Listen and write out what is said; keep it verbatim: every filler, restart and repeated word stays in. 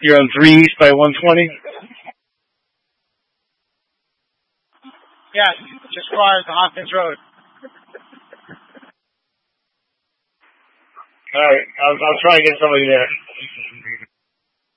You're on three East by one twenty? Yeah, just far as the Hopkins Road. Alright, I'll, I'll try and get somebody there.